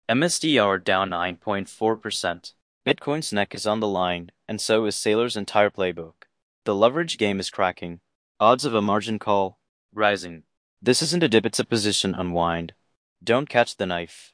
MSDR down 9.4%. Bitcoin's neck is on the line, and so is Saylor's entire playbook. The leverage game is cracking. Odds of a margin call rising. This isn't a dip, it's a position unwind. Don't catch the knife.